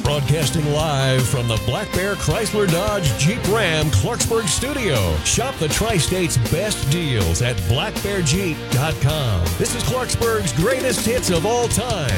Broadcasting live from the Black Bear Chrysler Dodge Jeep Ram Clarksburg studio. Shop the Tri-State's best deals at blackbearjeep.com. This is Clarksburg's greatest hits of all time.